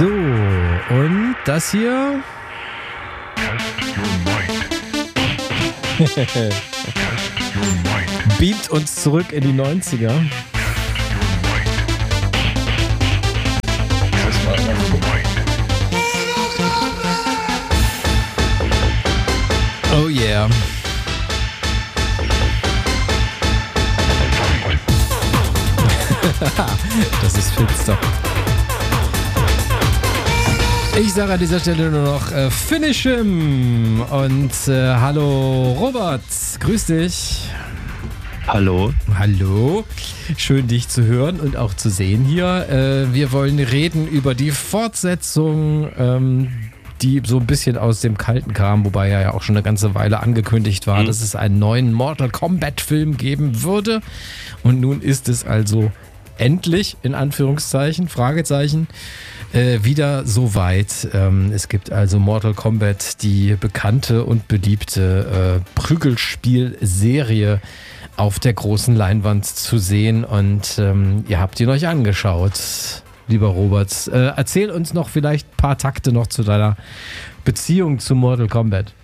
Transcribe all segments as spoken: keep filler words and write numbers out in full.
So, und das hier? Beamt uns zurück in die neunziger. Oh yeah. Das ist finster. Ich sage an dieser Stelle nur noch äh, Finish him. Und äh, hallo Robert, grüß dich. Hallo. Hallo, schön dich zu hören und auch zu sehen hier. Äh, wir wollen reden über die Fortsetzung, ähm, die so ein bisschen aus dem Kalten kam, wobei ja auch schon eine ganze Weile angekündigt war, mhm. dass es einen neuen Mortal Kombat Film geben würde. Und nun ist es also endlich, in Anführungszeichen, Fragezeichen, äh, wieder soweit. Ähm, es gibt also Mortal Kombat, die bekannte und beliebte äh, Prügelspielserie auf der großen Leinwand zu sehen. Und ähm, ihr habt ihn euch angeschaut, lieber Robert. Äh, erzähl uns noch vielleicht ein paar Takte noch zu deiner Beziehung zu Mortal Kombat.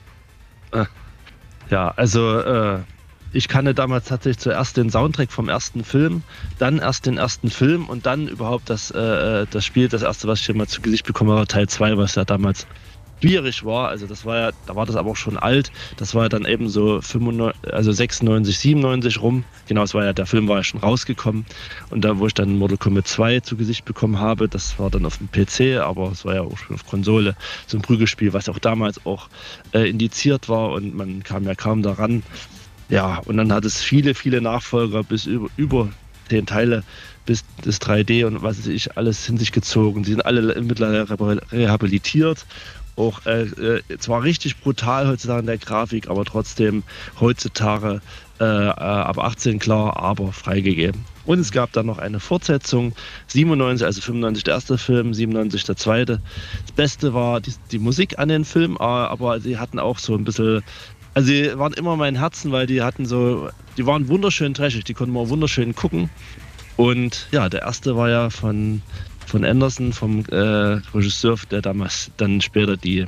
Ja, also äh, ich kannte damals tatsächlich zuerst den Soundtrack vom ersten Film, dann erst den ersten Film und dann überhaupt das, äh, das Spiel, das erste, was ich hier mal zu Gesicht bekommen habe, Teil zwei, was ja damals schwierig war. Also das war ja, da war das aber auch schon alt. Das war ja dann eben so fünfundneunzig, also sechsundneunzig, siebenundneunzig rum. Genau, es war ja, der Film war ja schon rausgekommen. Und da, wo ich dann Mortal Kombat zwei zu Gesicht bekommen habe, das war dann auf dem P C, aber es war ja auch schon auf Konsole, so ein Prügelspiel, was auch damals auch äh, indiziert war und man kam ja kaum daran. Ja, und dann hat es viele, viele Nachfolger bis über, über zehn Teile, bis das drei D und was weiß ich, alles hin sich gezogen. Die sind alle mittlerweile rehabilitiert. Auch äh, äh, zwar richtig brutal heutzutage in der Grafik, aber trotzdem heutzutage äh, äh, ab achtzehn klar, aber freigegeben. Und es gab dann noch eine Fortsetzung, siebenundneunzig, also fünfundneunzig der erste Film, siebenundneunzig der zweite. Das Beste war die, die Musik an den Film, aber sie hatten auch so ein bisschen, also sie waren immer mein Herzen, weil die hatten so, die waren wunderschön trashig, die konnten man wunderschön gucken. Und ja, der erste war ja von von Anderson, vom äh, Regisseur, der damals dann später die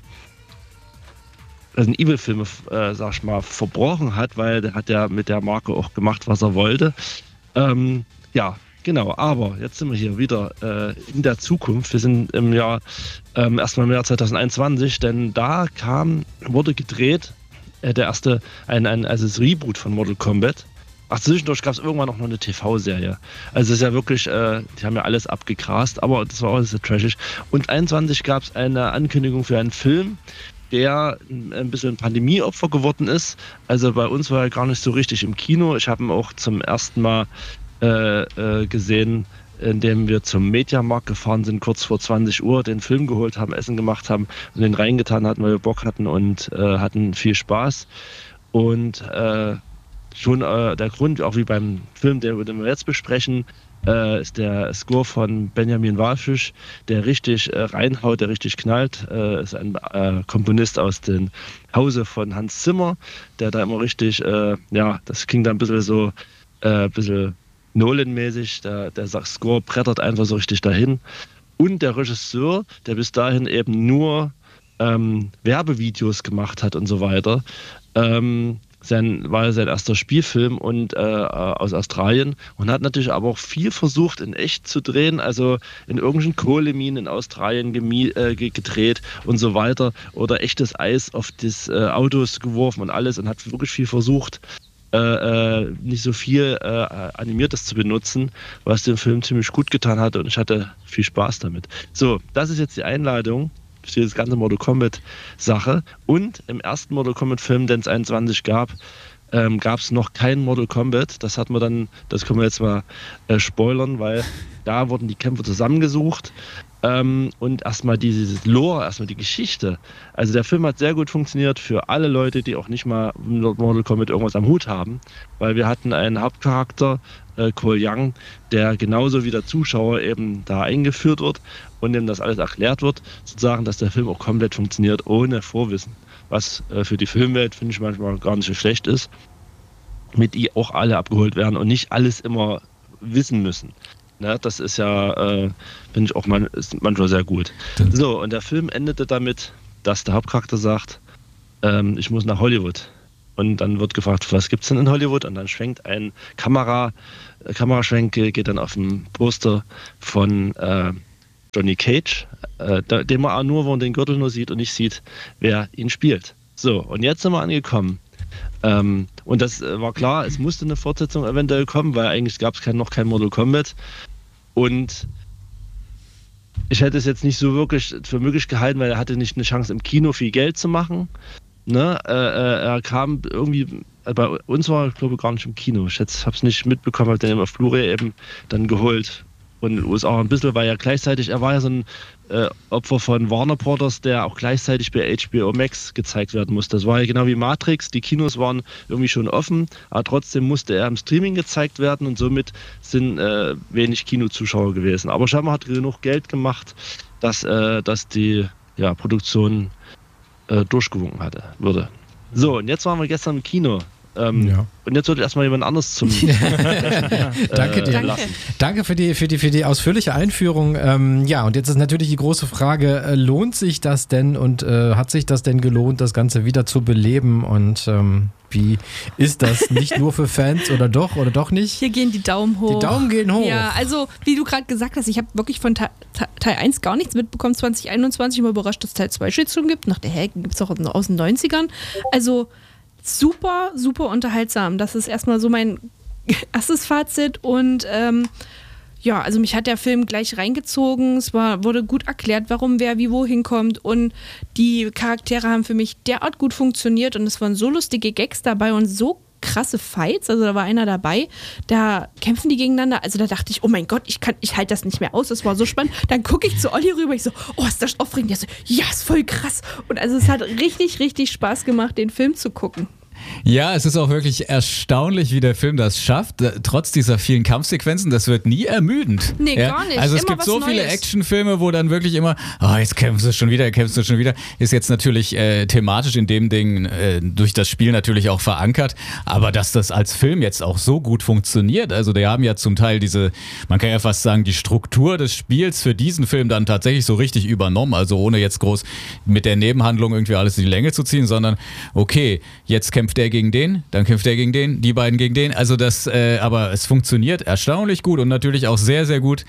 Resident Evil-Filme, äh, sag ich mal, verbrochen hat, weil der hat ja mit der Marke auch gemacht, was er wollte. Ähm, ja, genau, aber jetzt sind wir hier wieder äh, in der Zukunft. Wir sind im Jahr, ähm, erstmal im Jahr zwanzig einundzwanzig, denn da kam, wurde gedreht, äh, der erste, ein, ein, also das Reboot von Mortal Kombat. Ach, zwischendurch gab es irgendwann noch eine T V-Serie. Also es ist ja wirklich, äh, die haben ja alles abgegrast, aber das war auch sehr trashig. Und einundzwanzig gab es eine Ankündigung für einen Film, der ein bisschen Pandemieopfer geworden ist. Also bei uns war er gar nicht so richtig im Kino. Ich habe ihn auch zum ersten Mal äh, äh, gesehen, indem wir zum Mediamarkt gefahren sind, kurz vor zwanzig Uhr, den Film geholt haben, Essen gemacht haben und den reingetan hatten, weil wir Bock hatten und äh, hatten viel Spaß. Und äh, schon äh, der Grund, auch wie beim Film, den wir jetzt besprechen, äh, ist der Score von Benjamin Wallfisch, der richtig äh, reinhaut, der richtig knallt. Äh, ist ein äh, Komponist aus dem Hause von Hans Zimmer, der da immer richtig, äh, ja, das klingt da ein bisschen so, äh, ein bisschen Nolan-mäßig, der, der Score brettert einfach so richtig dahin. Und der Regisseur, der bis dahin eben nur ähm, Werbevideos gemacht hat und so weiter, ähm, Sein, war sein erster Spielfilm und äh, aus Australien und hat natürlich aber auch viel versucht in echt zu drehen, also in irgendwelchen Kohleminen in Australien gemie- äh, gedreht und so weiter oder echtes Eis auf das äh, Autos geworfen und alles und hat wirklich viel versucht, äh, äh, nicht so viel äh, Animiertes zu benutzen, was dem Film ziemlich gut getan hat und ich hatte viel Spaß damit. So, das ist jetzt die Einladung für das ganze Mortal Kombat Sache. Und im ersten Mortal Kombat Film, den es einundzwanzig gab, ähm, gab es noch kein Mortal Kombat. Das hat man dann, das können wir jetzt mal äh, spoilern, weil da wurden die Kämpfe zusammengesucht ähm, und erstmal dieses Lore, erstmal die Geschichte. Also der Film hat sehr gut funktioniert für alle Leute, die auch nicht mal mit Mortal Kombat irgendwas am Hut haben, weil wir hatten einen Hauptcharakter, äh, Cole Young, der genauso wie der Zuschauer eben da eingeführt wird und dem das alles erklärt wird, sozusagen, dass der Film auch komplett funktioniert ohne Vorwissen. Was äh, für die Filmwelt, finde ich, manchmal gar nicht so schlecht ist, mit die auch alle abgeholt werden und nicht alles immer wissen müssen. Ne, das ist ja, äh, finde ich auch mal, ist manchmal sehr gut. So, und der Film endete damit, dass der Hauptcharakter sagt, ähm, ich muss nach Hollywood. Und dann wird gefragt, was gibt's denn in Hollywood? Und dann schwenkt ein Kamera, äh, Kameraschwenk, geht dann auf ein Poster von äh, Johnny Cage, äh, den man auch nur, wo man den Gürtel nur sieht und nicht sieht, wer ihn spielt. So, und jetzt sind wir angekommen. Ähm, und das äh, war klar, es musste eine Fortsetzung eventuell kommen, weil eigentlich gab es kein, noch kein Mortal Kombat. Und ich hätte es jetzt nicht so wirklich für möglich gehalten, weil er hatte nicht eine Chance im Kino viel Geld zu machen. Ne? Äh, äh, er kam irgendwie, äh, bei uns war er glaube ich gar nicht im Kino. Ich habe es nicht mitbekommen, habe den auf Blu-ray eben dann geholt. Und in den U S A ein bisschen, weil er gleichzeitig, er war ja so ein äh, Opfer von Warner Brothers, der auch gleichzeitig bei H B O Max gezeigt werden musste. Das war ja genau wie Matrix, die Kinos waren irgendwie schon offen, aber trotzdem musste er im Streaming gezeigt werden und somit sind äh, wenig Kinozuschauer gewesen. Aber scheinbar hat er genug Geld gemacht, dass, äh, dass die ja, Produktion äh, durchgewunken hatte, würde. So, und jetzt waren wir gestern im Kino. Ähm, ja. Und jetzt wird erstmal jemand anderes zum äh, Danke dir. Danke. Danke für die, für die, für die ausführliche Einführung. Ähm, ja, und jetzt ist natürlich die große Frage, äh, lohnt sich das denn und äh, hat sich das denn gelohnt, das Ganze wieder zu beleben und ähm, wie ist das? Nicht nur für Fans oder doch oder doch nicht? Hier gehen die Daumen hoch. Die Daumen gehen hoch. Ja, also wie du gerade gesagt hast, ich habe wirklich von Teil, Teil eins gar nichts mitbekommen. zwanzig einundzwanzig, ich war überrascht, dass Teil zwei schon gibt. Nach der Hack gibt es auch aus den neunzigern. Also super, super unterhaltsam. Das ist erstmal so mein erstes Fazit und ähm, ja, also mich hat der Film gleich reingezogen. Es war, wurde gut erklärt, warum wer wie wohin kommt und die Charaktere haben für mich derart gut funktioniert und es waren so lustige Gags dabei und so krasse Fights, also da war einer dabei, da kämpfen die gegeneinander, also da dachte ich, oh mein Gott, ich kann, ich halte das nicht mehr aus, das war so spannend, dann gucke ich zu Olli rüber, ich so, oh, ist das aufregend, der so, ja, ist voll krass und also es hat richtig, richtig Spaß gemacht, den Film zu gucken. Ja, es ist auch wirklich erstaunlich, wie der Film das schafft, trotz dieser vielen Kampfsequenzen, das wird nie ermüdend. Nee, ja? gar nicht. Also es immer gibt so Neues. viele Actionfilme, wo dann wirklich immer, oh, jetzt kämpfst du schon wieder, kämpfst du schon wieder. Ist jetzt natürlich äh, thematisch in dem Ding äh, durch das Spiel natürlich auch verankert, aber dass das als Film jetzt auch so gut funktioniert, also die haben ja zum Teil diese, man kann ja fast sagen, die Struktur des Spiels für diesen Film dann tatsächlich so richtig übernommen, also ohne jetzt groß mit der Nebenhandlung irgendwie alles in die Länge zu ziehen, sondern okay, jetzt kämpft der gegen den, dann kämpft er gegen den, die beiden gegen den. Also das, äh, aber es funktioniert erstaunlich gut und natürlich auch sehr, sehr gut,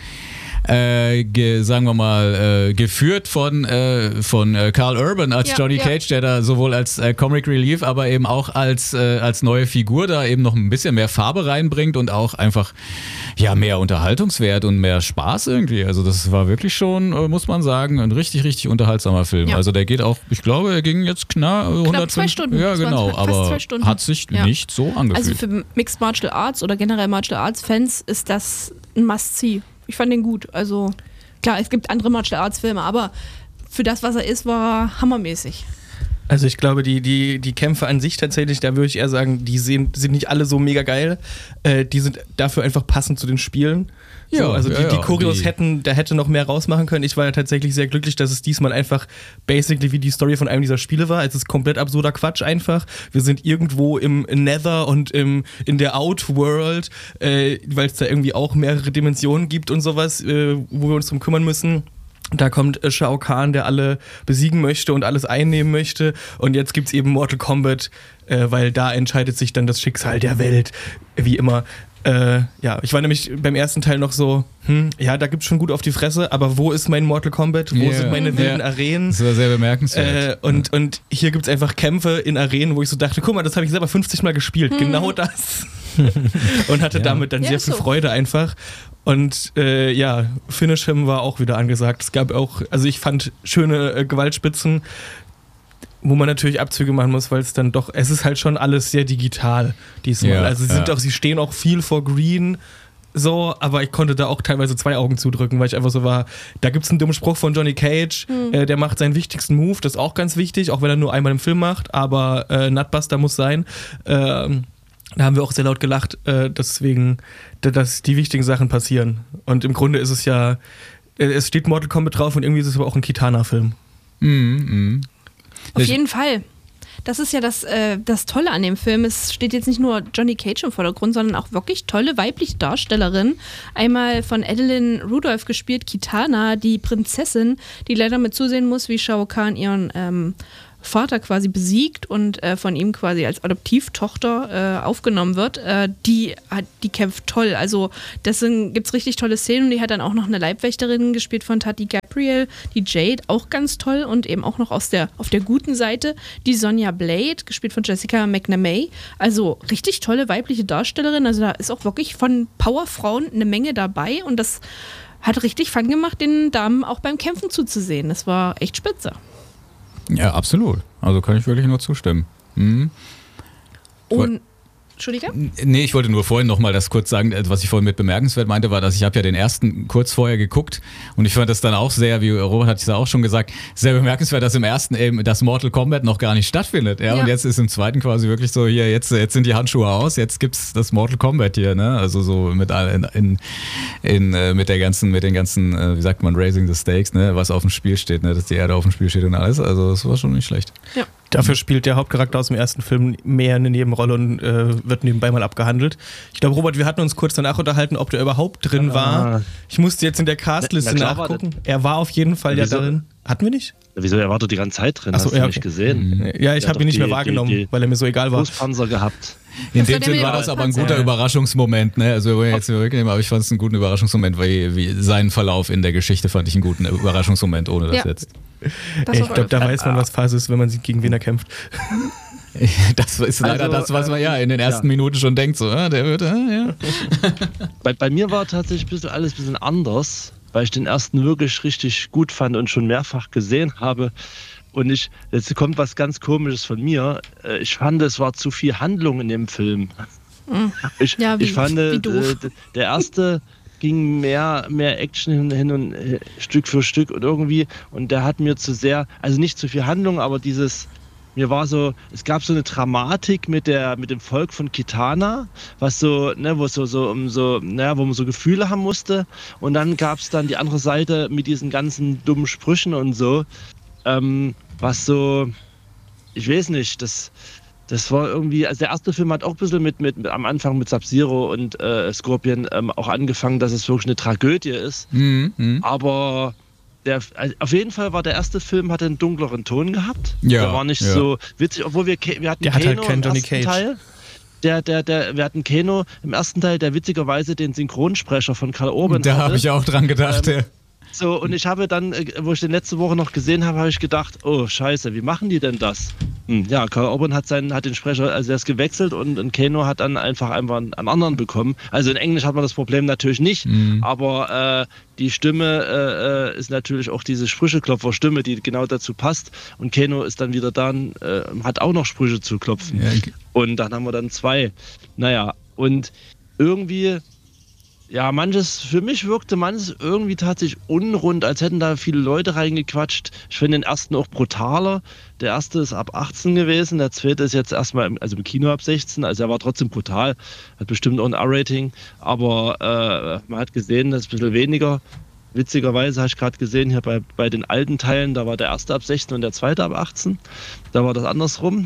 äh, ge, sagen wir mal, äh, geführt von, äh, von äh, Carl Urban als ja, Johnny ja. Cage, der da sowohl als äh, Comic Relief, aber eben auch als, äh, als neue Figur da eben noch ein bisschen mehr Farbe reinbringt und auch einfach ja mehr Unterhaltungswert und mehr Spaß irgendwie. Also das war wirklich schon, äh, muss man sagen, ein richtig, richtig unterhaltsamer Film. Ja. Also der geht auch, ich glaube, er ging jetzt knapp hundertfünf Knapp zwei Stunden. Ja, genau, fast aber zwei Stunden. hat sich Ja. nicht so angefühlt. Also für Mixed Martial Arts oder generell Martial Arts Fans ist das ein Must-See. Ich fand den gut. Also klar, es gibt andere Martial Arts Filme, aber für das, was er ist, war er hammermäßig. Also ich glaube, die, die, die Kämpfe an sich tatsächlich, da würde ich eher sagen, die sind, sind nicht alle so mega geil. Äh, die sind dafür einfach passend zu den Spielen. So, Ja, also die, ja, die ja, Choreos die- hätten, da hätte noch mehr rausmachen können. Ich war ja tatsächlich sehr glücklich, dass es diesmal einfach basically wie die Story von einem dieser Spiele war. Es ist komplett absurder Quatsch einfach. Wir sind irgendwo im Nether und im, in der Outworld, äh, weil es da irgendwie auch mehrere Dimensionen gibt und sowas, äh, wo wir uns drum kümmern müssen. Da kommt äh, Shao Kahn, der alle besiegen möchte und alles einnehmen möchte. Und jetzt gibt's eben Mortal Kombat, äh, weil da entscheidet sich dann das Schicksal der Welt, wie immer. Äh, ja, ich war nämlich beim ersten Teil noch so, hm, ja, da gibt's schon gut auf die Fresse, aber wo ist mein Mortal Kombat? Wo Yeah. sind meine wilden Ja. Arenen? Das war sehr bemerkenswert. Äh, und, und hier gibt's einfach Kämpfe in Arenen, wo ich so dachte, guck mal, das habe ich selber fünfzig Mal gespielt, genau das. Und hatte Ja. damit dann Ja, sehr ist viel so. Freude einfach. Und äh, ja, Finish Him war auch wieder angesagt. Es gab auch, also ich fand schöne äh, Gewaltspitzen, wo man natürlich Abzüge machen muss, weil es dann doch, es ist halt schon alles sehr digital diesmal. Ja, also sie sind ja. auch, sie stehen auch viel vor Green. So, aber ich konnte da auch teilweise zwei Augen zudrücken, weil ich einfach so war, da gibt es einen dummen Spruch von Johnny Cage, äh, der macht seinen wichtigsten Move, das ist auch ganz wichtig, auch wenn er nur einmal im Film macht, aber äh, Nutbuster muss sein. Ähm, da haben wir auch sehr laut gelacht, äh, deswegen, da- dass die wichtigen Sachen passieren. Und im Grunde ist es ja, äh, es steht Mortal Kombat drauf und irgendwie ist es aber auch ein Kitana-Film. Mhm, mhm. Auf Ich- jeden Fall. das ist ja das, äh, das Tolle an dem Film. Es steht jetzt nicht nur Johnny Cage im Vordergrund, sondern auch wirklich tolle weibliche Darstellerinnen. Einmal von Adeline Rudolph gespielt, Kitana, die Prinzessin, die leider mit zusehen muss, wie Shao Kahn ihren ähm, Vater quasi besiegt und äh, von ihm quasi als Adoptivtochter äh, aufgenommen wird. Äh, die, hat, die kämpft toll. Also deswegen gibt es richtig tolle Szenen. Und die hat dann auch noch eine Leibwächterin gespielt von Tati Gabriel, die Jade, auch ganz toll und eben auch noch aus der, auf der guten Seite die Sonja Blade, gespielt von Jessica McNamee. Also richtig tolle weibliche Darstellerin. Also da ist auch wirklich von Powerfrauen eine Menge dabei und das hat richtig Fun gemacht, den Damen auch beim Kämpfen zuzusehen. Das war echt spitze. Ja, absolut. Also kann ich wirklich nur zustimmen. Mhm. Und, Entschuldige? Nee, ich wollte nur vorhin nochmal das kurz sagen, was ich vorhin mit bemerkenswert meinte, war, dass ich habe ja den ersten kurz vorher geguckt und ich fand das dann auch sehr, wie Robert hat es ja auch schon gesagt, sehr bemerkenswert, dass im ersten eben das Mortal Kombat noch gar nicht stattfindet. Ja? Ja. Und jetzt ist im zweiten quasi wirklich so, hier, jetzt, jetzt sind die Handschuhe aus, jetzt gibt's das Mortal Kombat hier, ne? Also so mit in, in, in, äh, mit der ganzen, mit den ganzen, äh, wie sagt man, Raising the Stakes, ne? Was auf dem Spiel steht, ne? Dass die Erde auf dem Spiel steht und alles. Also das war schon nicht schlecht. Ja. Dafür spielt der Hauptcharakter aus dem ersten Film mehr eine Nebenrolle und äh, wird nebenbei mal abgehandelt. Ich glaube, Robert, wir hatten uns kurz danach unterhalten, ob der überhaupt drin war. Ich musste jetzt in der Castliste Na, na klar nachgucken. Er war auf jeden Fall ja Wieso? darin. Hatten wir nicht? Wieso, er war doch die ganze Zeit drin, Ach so, hast du ja, nicht okay. gesehen? Ja, ich Der habe hat ihn nicht doch mehr die- wahrgenommen, die- weil er mir so egal war. Fußpanzer gehabt. In Das war dem der Sinn mit war dem das aber ein Panzer. guter Überraschungsmoment, ne? Also wir wollen jetzt zurücknehmen, aber ich fand es einen guten Überraschungsmoment, weil wie seinen Verlauf in der Geschichte fand ich einen guten Überraschungsmoment, ohne das Ja. jetzt. Das Ich auf glaube, da jeden Fall. weiß man, was Phase ist, wenn man gegen wen er kämpft. Das ist leider Also, das, was man ähm, ja in den ersten ja. Minuten schon denkt, so, ah, der wird, ah, ja. Bei, bei mir war tatsächlich ein bisschen alles ein bisschen anders, weil ich den ersten wirklich richtig gut fand und schon mehrfach gesehen habe. Und ich, jetzt kommt was ganz Komisches von mir. Äh, Ich fand, es war zu viel Handlung in dem Film. Ich, Ja, wie- ich fand, wie äh, doof. d- der erste ging mehr, mehr Action hin, hin und äh, Stück für Stück und irgendwie. Und der hat mir zu sehr, also nicht zu viel Handlung, aber dieses. Mir war so, es gab so eine Dramatik mit der, mit dem Volk von Kitana, was so, ne, wo so, so, um so, naja, wo man so Gefühle haben musste. Und dann gab es dann die andere Seite mit diesen ganzen dummen Sprüchen und so, ähm, was so, ich weiß nicht, das, das war irgendwie, also der erste Film hat auch ein bisschen mit, mit, mit am Anfang mit Sub-Zero und äh, Scorpion ähm, auch angefangen, dass es wirklich eine Tragödie ist. Mhm, mhm. Aber der, also auf jeden Fall war der erste Film, hatte einen dunkleren Ton gehabt. Ja, der war nicht ja. so witzig, obwohl wir, Ke- wir hatten Der hat Kano halt keinen im Johnny ersten Cage. Teil. Der, der, der, wir hatten Kano im ersten Teil, der witzigerweise den Synchronsprecher von Karl Urban Da hatte. habe ich auch dran gedacht, Ähm, ja. So, und ich habe dann, äh, wo ich den letzte Woche noch gesehen habe, habe ich gedacht, oh scheiße, wie machen die denn das? Hm, ja, Karl Urban hat seinen, hat den Sprecher, also er ist gewechselt und, und Kano hat dann einfach einfach einen, einen anderen bekommen. Also in Englisch hat man das Problem natürlich nicht, Mhm. aber äh, die Stimme äh, äh, ist natürlich auch diese Sprücheklopfer-Stimme, die genau dazu passt. Und Kano ist dann wieder da, äh, hat auch noch Sprüche zu klopfen. Ja, Und dann haben wir dann zwei. Naja, und irgendwie, ja, manches, für mich wirkte manches irgendwie tatsächlich unrund, als hätten da viele Leute reingequatscht. Ich finde den ersten auch brutaler. Der erste ist ab achtzehn gewesen, der zweite ist jetzt erstmal im, also im Kino ab sechzehn, also er war trotzdem brutal, hat bestimmt auch ein R-Rating, aber äh, man hat gesehen, das ist ein bisschen weniger. Witzigerweise habe ich gerade gesehen, hier bei, bei den alten Teilen, da war der erste ab sechzehn und der zweite ab achtzehn. Da war das andersrum.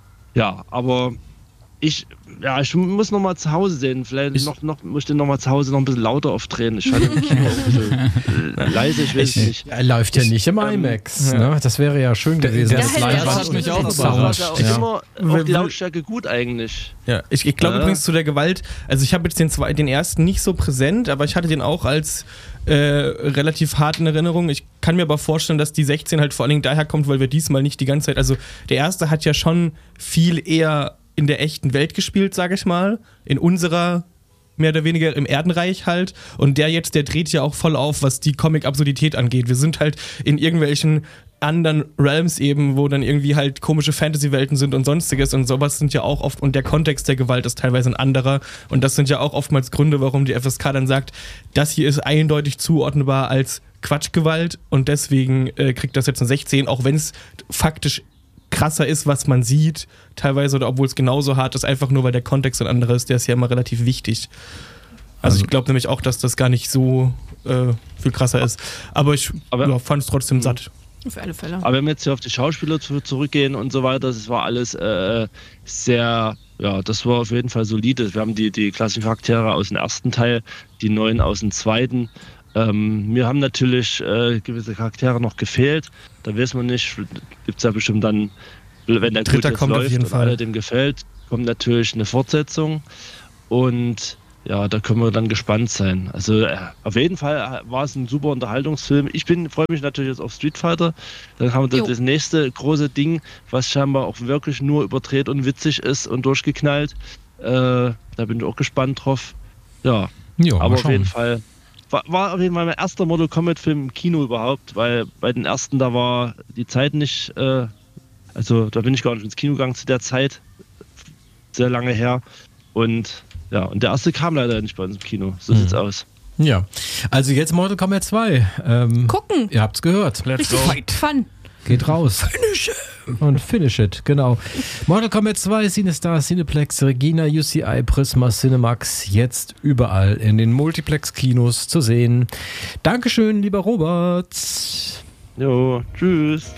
Ja, aber ich, ja, ich muss noch mal zu Hause sehen. Vielleicht Ich- noch, noch, muss ich den noch mal zu Hause noch ein bisschen lauter aufdrehen. Ich fand den Kino auch ein bisschen äh, leise, ich weiß es nicht. Er läuft ja nicht im IMAX. ja. Ne? Das wäre ja schön gewesen. das das hätte Live ja hat schon mich auch Sinn Das war überrascht. ja auch Ja. immer auch die Lautstärke gut eigentlich. Ja, ich, ich glaube Ja. übrigens zu der Gewalt, also ich habe jetzt den, zwei, den ersten nicht so präsent, aber ich hatte den auch als äh, relativ hart in Erinnerung. Ich kann mir aber vorstellen, dass die sechzehn halt vor allen Dingen daher kommt, weil wir diesmal nicht die ganze Zeit, also der erste hat ja schon viel eher in der echten Welt gespielt, sage ich mal, in unserer mehr oder weniger im Erdenreich halt. Und der jetzt, der dreht ja auch voll auf, was die Comic-Absurdität angeht. Wir sind halt in irgendwelchen anderen Realms eben, wo dann irgendwie halt komische Fantasy-Welten sind und sonstiges und sowas sind ja auch oft, und der Kontext der Gewalt ist teilweise ein anderer und das sind ja auch oftmals Gründe, warum die F S K dann sagt, das hier ist eindeutig zuordnenbar als Quatschgewalt und deswegen äh, kriegt das jetzt eine sechzehn, auch wenn es faktisch krasser ist, was man sieht, teilweise, oder obwohl es genauso hart ist, einfach nur, weil der Kontext ein anderer ist, der ist ja immer relativ wichtig. Also, Also- ich glaube nämlich auch, dass das gar nicht so äh, viel krasser ist. Aber ich Aber- ja, fand es trotzdem satt. Auf alle Fälle. Aber wenn wir jetzt hier auf die Schauspieler zu, zurückgehen und so weiter, das war alles äh, sehr, ja, das war auf jeden Fall solide. Wir haben die, die klassischen Charaktere aus dem ersten Teil, die neuen aus dem zweiten. Ähm, mir haben natürlich äh, gewisse Charaktere noch gefehlt. Da weiß man nicht, gibt es ja bestimmt dann, wenn der Dritter Kult jetzt kommt auf läuft jeden und Fall. alle dem gefällt, kommt natürlich eine Fortsetzung. Und ja, da können wir dann gespannt sein. Also äh, auf jeden Fall war es ein super Unterhaltungsfilm. Ich bin freue mich natürlich jetzt auf Street Fighter. Dann haben wir Jo. das nächste große Ding, was scheinbar auch wirklich nur überdreht und witzig ist und durchgeknallt. Äh, da bin ich auch gespannt drauf. Ja, Ja, mal aber auf schauen. jeden Fall war, war auf jeden Fall mein erster Mortal Kombat Film im Kino überhaupt, weil bei den ersten da war die Zeit nicht, äh, also da bin ich gar nicht ins Kino gegangen zu der Zeit, sehr lange her. Und ja, und der erste kam leider nicht bei uns im Kino. So Mhm. sieht's aus. Ja, also jetzt Mortal Kombat zwei. Ähm, Gucken. Ihr habt's gehört. Let's Richtig go. fun. Geht raus. Finish it. Und finish it, genau. Mortal Kombat zwei, CineStar, Cineplex, Regina, U C I, Prisma, Cinemax, jetzt überall in den Multiplex-Kinos zu sehen. Dankeschön, lieber Robert. Jo, tschüss.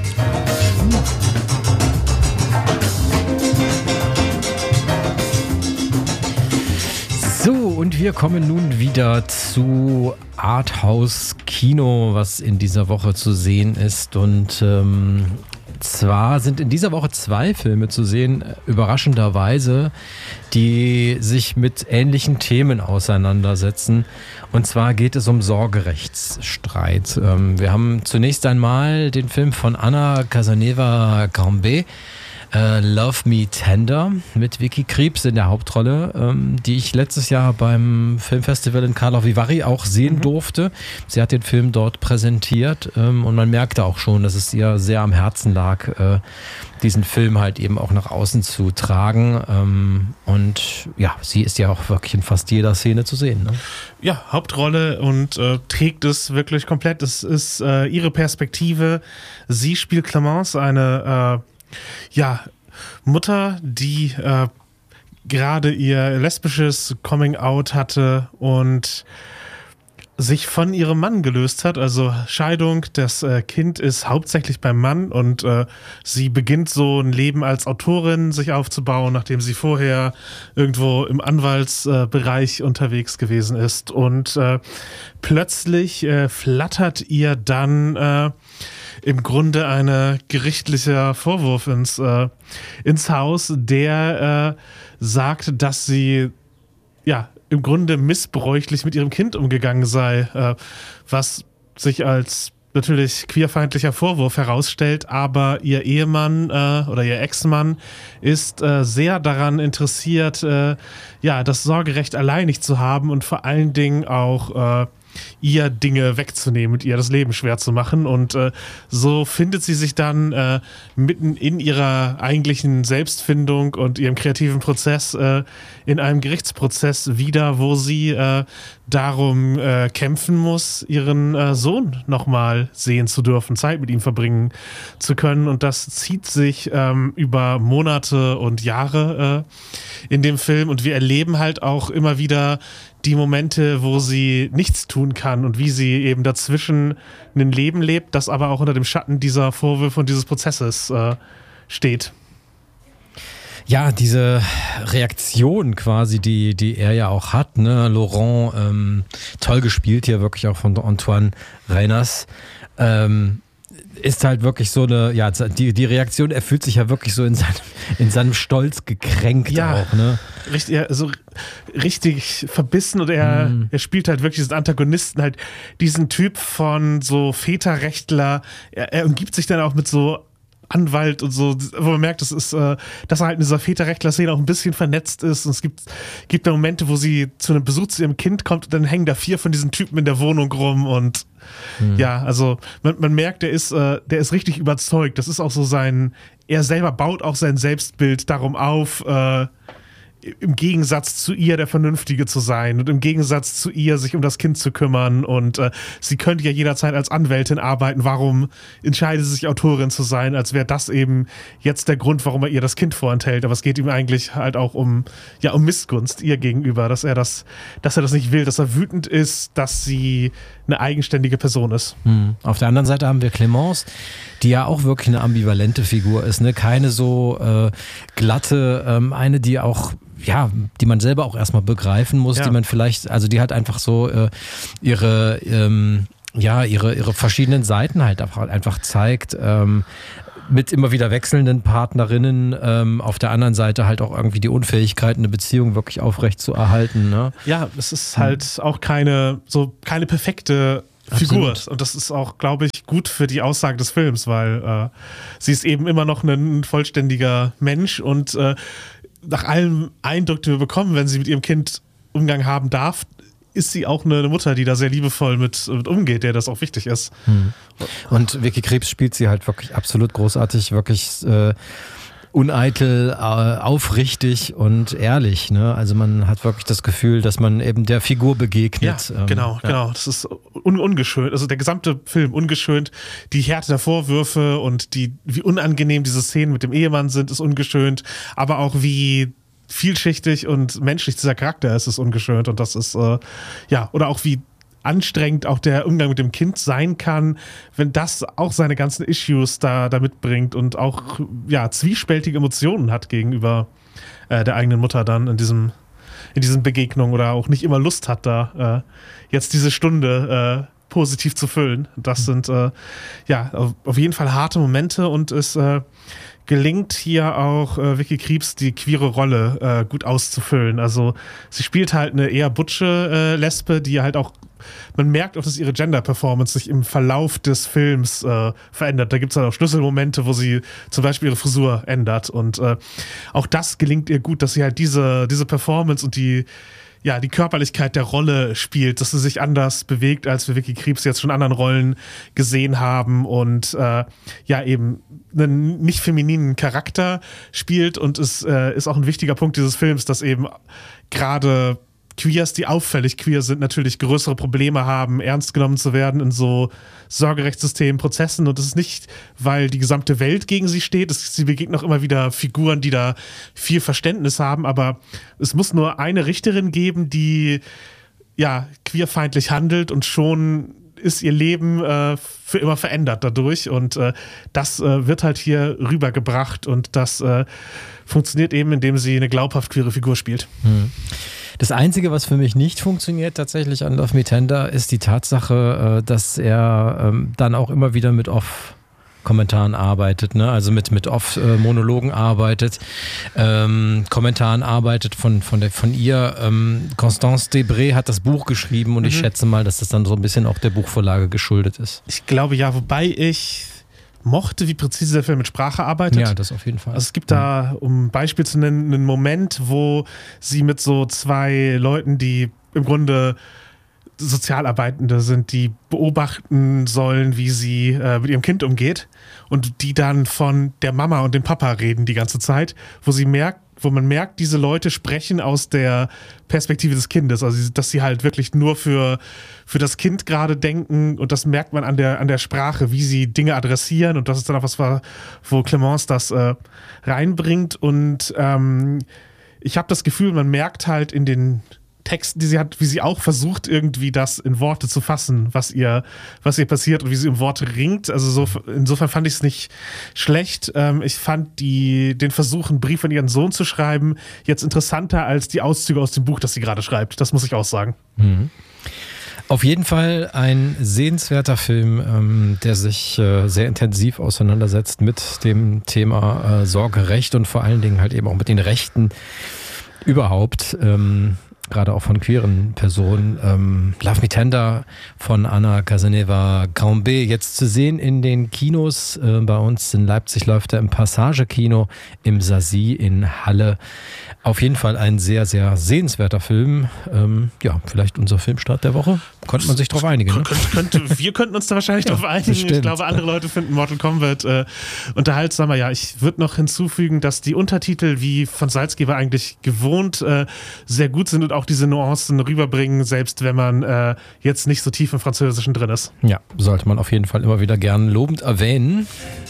So, und wir kommen nun wieder zu Arthouse-Kino, was in dieser Woche zu sehen ist. Und ähm, zwar sind in dieser Woche zwei Filme zu sehen, äh, überraschenderweise, die sich mit ähnlichen Themen auseinandersetzen. Und zwar geht es um Sorgerechtsstreit. Ähm, wir haben zunächst einmal den Film von Anna Casanova-Gambé, Uh, Love Me Tender mit Vicky Krieps in der Hauptrolle, ähm, die ich letztes Jahr beim Filmfestival in Karlovy Vary auch sehen mhm. durfte. Sie hat den Film dort präsentiert ähm, und man merkte auch schon, dass es ihr sehr am Herzen lag, äh, diesen Film halt eben auch nach außen zu tragen. Ähm, und ja, sie ist ja auch wirklich in fast jeder Szene zu sehen. Ne? Ja, Hauptrolle und äh, trägt es wirklich komplett. Es ist äh, ihre Perspektive. Sie spielt Clemence, eine äh, ja, Mutter, die äh, gerade ihr lesbisches Coming-out hatte und sich von ihrem Mann gelöst hat, also Scheidung, das äh, Kind ist hauptsächlich beim Mann und äh, sie beginnt so ein Leben als Autorin sich aufzubauen, nachdem sie vorher irgendwo im Anwaltsbereich äh, unterwegs gewesen ist und äh, plötzlich äh, flattert ihr dann äh, im Grunde ein gerichtlicher Vorwurf ins, äh, ins Haus, der äh, sagt, dass sie ja im Grunde missbräuchlich mit ihrem Kind umgegangen sei, äh, was sich als natürlich queerfeindlicher Vorwurf herausstellt, aber ihr Ehemann äh, oder ihr Ex-Mann ist äh, sehr daran interessiert, äh, ja, das Sorgerecht alleinig zu haben und vor allen Dingen auch äh, ihr Dinge wegzunehmen und ihr das Leben schwer zu machen. Und äh, so findet sie sich dann äh, mitten in ihrer eigentlichen Selbstfindung und ihrem kreativen Prozess äh, in einem Gerichtsprozess wieder, wo sie äh, darum äh, kämpfen muss, ihren äh, Sohn nochmal sehen zu dürfen, Zeit mit ihm verbringen zu können. Und das zieht sich ähm, über Monate und Jahre äh, in dem Film. Und wir erleben halt auch immer wieder die Momente, wo sie nichts tun kann und wie sie eben dazwischen ein Leben lebt, das aber auch unter dem Schatten dieser Vorwürfe und dieses Prozesses äh, steht. Ja, diese Reaktion quasi, die, die er ja auch hat, ne, Laurent, ähm, toll gespielt hier wirklich auch von Antoine Reiners, ähm, ist halt wirklich so eine, ja, die, die Reaktion, er fühlt sich ja wirklich so in seinem, in seinem Stolz gekränkt ja, auch, ne? Richtig, also richtig verbissen und er, mm. er spielt halt wirklich diesen Antagonisten, halt diesen Typ von so Väterrechtler, er, er umgibt sich dann auch mit so Anwalt und so, wo man merkt, das ist, äh, dass er halt in dieser Väterrechtler-Szene auch ein bisschen vernetzt ist. Und es gibt, gibt da Momente, wo sie zu einem Besuch zu ihrem Kind kommt und dann hängen da vier von diesen Typen in der Wohnung rum und mhm. ja, also man, man merkt, der ist, äh, der ist richtig überzeugt. Das ist auch so sein, er selber baut auch sein Selbstbild darum auf, äh, im Gegensatz zu ihr der Vernünftige zu sein und im Gegensatz zu ihr sich um das Kind zu kümmern und äh, sie könnte ja jederzeit als Anwältin arbeiten. Warum entscheidet sie sich, Autorin zu sein, als wäre das eben jetzt der Grund, warum er ihr das Kind vorenthält. Aber es geht ihm eigentlich halt auch um, ja, um Missgunst ihr gegenüber, dass er das, dass er das nicht will, dass er wütend ist, dass sie eine eigenständige Person ist. Hm. Auf der anderen Seite haben wir Clemence, die ja auch wirklich eine ambivalente Figur ist, ne? Keine so äh, glatte, ähm, eine, die auch ja, die man selber auch erstmal begreifen muss, ja. die man vielleicht, also die hat einfach so äh, ihre, ähm, ja, ihre, ihre verschiedenen Seiten halt einfach, einfach zeigt, ähm, mit immer wieder wechselnden Partnerinnen, ähm, auf der anderen Seite halt auch irgendwie die Unfähigkeit, eine Beziehung wirklich aufrecht zu erhalten. Ne? Ja, es ist halt hm. auch keine, so keine perfekte Figur. Absolut. Und das ist auch, glaube ich, gut für die Aussage des Films, weil äh, sie ist eben immer noch ein vollständiger Mensch und äh, nach allem Eindruck, den wir bekommen, wenn sie mit ihrem Kind Umgang haben darf, ist sie auch eine Mutter, die da sehr liebevoll mit, mit umgeht, der das auch wichtig ist. Hm. Und Vicky Krebs spielt sie halt wirklich absolut großartig, wirklich äh, uneitel, äh, aufrichtig und ehrlich. Ne? Also man hat wirklich das Gefühl, dass man eben der Figur begegnet. Ja, genau, ähm, ja. genau. Das ist un ungeschönt. Also der gesamte Film ungeschönt. Die Härte der Vorwürfe und die, wie unangenehm diese Szenen mit dem Ehemann sind, ist ungeschönt. Aber auch wie vielschichtig und menschlich dieser Charakter ist, ist ungeschönt. Und das ist, äh, ja, oder auch wie anstrengend auch der Umgang mit dem Kind sein kann, wenn das auch seine ganzen Issues da, da mitbringt und auch ja, zwiespältige Emotionen hat gegenüber äh, der eigenen Mutter dann in diesem in diesen Begegnungen oder auch nicht immer Lust hat, da äh, jetzt diese Stunde äh, positiv zu füllen. Das sind äh, ja auf, auf jeden Fall harte Momente und es äh, gelingt hier auch äh, Vicky Krebs die queere Rolle äh, gut auszufüllen. Also sie spielt halt eine eher butsche äh, Lesbe, die halt auch man merkt auch, dass ihre Gender-Performance sich im Verlauf des Films äh, verändert. Da gibt es halt auch Schlüsselmomente, wo sie zum Beispiel ihre Frisur ändert. Und äh, auch das gelingt ihr gut, dass sie halt diese, diese Performance und die, ja, die Körperlichkeit der Rolle spielt, dass sie sich anders bewegt, als wir Vicky Krebs jetzt schon in anderen Rollen gesehen haben und äh, ja eben einen nicht femininen Charakter spielt. Und es äh, ist auch ein wichtiger Punkt dieses Films, dass eben gerade Queers, die auffällig queer sind, natürlich größere Probleme haben, ernst genommen zu werden in so Sorgerechtssystemen, Prozessen. Und das ist nicht, weil die gesamte Welt gegen sie steht. Es, sie begegnen auch immer wieder Figuren, die da viel Verständnis haben. Aber es muss nur eine Richterin geben, die ja queerfeindlich handelt und schon ist ihr Leben äh, für immer verändert dadurch. Und äh, das äh, wird halt hier rübergebracht. Und das äh, funktioniert eben, indem sie eine glaubhaft queere Figur spielt. Hm. Das Einzige, was für mich nicht funktioniert tatsächlich an Love Me Tender, ist die Tatsache, dass er dann auch immer wieder mit Off-Kommentaren arbeitet, ne? Also mit, mit Off-Monologen arbeitet, ähm, Kommentaren arbeitet von, von, der, von ihr. Ähm, Constance Debré hat das Buch geschrieben und mhm. ich schätze mal, dass das dann so ein bisschen auch der Buchvorlage geschuldet ist. Ich glaube ja, wobei ich mochte, wie präzise der Film mit Sprache arbeitet. Ja, das auf jeden Fall. Also es gibt da, um ein Beispiel zu nennen, einen Moment, wo sie mit so zwei Leuten, die im Grunde Sozialarbeitende sind, die beobachten sollen, wie sie äh, mit ihrem Kind umgeht und die dann von der Mama und dem Papa reden die ganze Zeit, wo sie merkt, wo man merkt, diese Leute sprechen aus der Perspektive des Kindes, also dass sie halt wirklich nur für, für das Kind gerade denken und das merkt man an der, an der Sprache, wie sie Dinge adressieren und das ist dann auch was, wo Clemence das äh, reinbringt und ähm, ich habe das Gefühl, man merkt halt in den Texten, die sie hat, wie sie auch versucht, irgendwie das in Worte zu fassen, was ihr, was ihr passiert und wie sie im Worte ringt. Also so, insofern fand ich es nicht schlecht. Ähm, ich fand die, den Versuch, einen Brief an ihren Sohn zu schreiben, jetzt interessanter als die Auszüge aus dem Buch, das sie gerade schreibt. Das muss ich auch sagen. Mhm. Auf jeden Fall ein sehenswerter Film, ähm, der sich äh, sehr intensiv auseinandersetzt mit dem Thema äh, Sorgerecht und vor allen Dingen halt eben auch mit den Rechten überhaupt. Ähm, gerade auch von queeren Personen. Ähm, Love Me Tender von Anna Casanova-Gambé jetzt zu sehen in den Kinos. Äh, bei uns in Leipzig läuft er im Passage-Kino, im Sasi in Halle. Auf jeden Fall ein sehr, sehr sehenswerter Film. Ähm, ja, vielleicht unser Filmstart der Woche. Konnte man sich drauf einigen. Ne? Könnte, könnte, wir könnten uns da wahrscheinlich ja, drauf einigen. Bestimmt. Ich glaube, andere Leute finden Mortal Kombat äh, unterhaltsamer. Ja, ich würde noch hinzufügen, dass die Untertitel wie von Salzgeber eigentlich gewohnt äh, sehr gut sind und auch diese Nuancen rüberbringen, selbst wenn man äh, jetzt nicht so tief im Französischen drin ist. Ja, sollte man auf jeden Fall immer wieder gern lobend erwähnen.